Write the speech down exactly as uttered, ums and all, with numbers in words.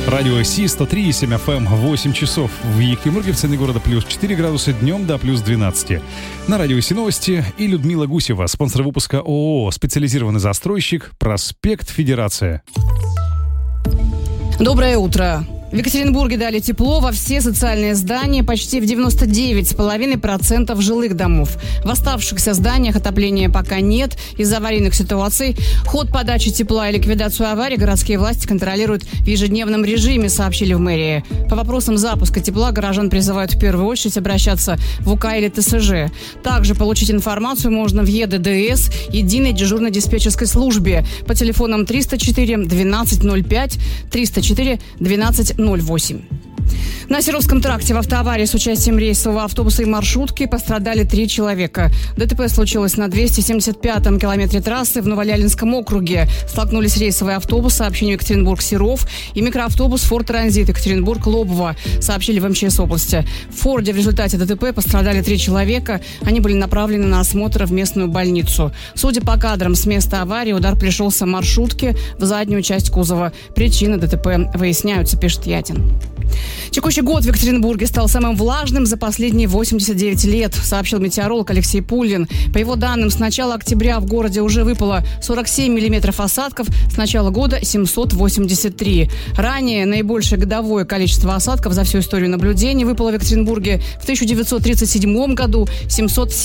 Радио Си, сто три и семь эф эм, восемь часов. В Екатеринбурге в центре города плюс четыре градуса, днем до плюс двенадцать. На Радио Си новости и Людмила Гусева, спонсор выпуска ООО «Специализированный застройщик», проспект Федерация. Доброе утро. В Екатеринбурге дали тепло во все социальные здания, почти в девяносто девять целых пять десятых процента жилых домов. В оставшихся зданиях отопления пока нет из-за аварийных ситуаций. Ход подачи тепла и ликвидацию аварий городские власти контролируют в ежедневном режиме, сообщили в мэрии. По вопросам запуска тепла горожан призывают в первую очередь обращаться в УК или ТСЖ. Также получить информацию можно в ЕДДС, единой дежурной диспетчерской службе, по телефонам триста четыре двенадцать ноль пять, триста четыре двенадцать ноль восемь. На Серовском тракте в автоаварии с участием рейсового автобуса и маршрутки пострадали три человека. ДТП случилось на двести семьдесят пятом километре трассы в Новолялинском округе. Столкнулись рейсовый автобус, сообщение Екатеринбург-Серов, и микроавтобус «Форд Транзит» Екатеринбург-Лобово, сообщили в МЧС области. В «Форде» в результате ДТП пострадали три человека. Они были направлены на осмотр в местную больницу. Судя по кадрам с места аварии, удар пришелся маршрутке в заднюю часть кузова. Причины ДТП выясняются, пишет Ятин. Текущий год в Екатеринбурге стал самым влажным за последние восемьдесят девять лет, сообщил метеоролог Алексей Пулин. По его данным, с начала октября в городе уже выпало сорок семь миллиметров осадков, с начала года семьсот восемьдесят три. Ранее наибольшее годовое количество осадков за всю историю наблюдений выпало в Екатеринбурге в тысяча девятьсот тридцать седьмом году — семьсот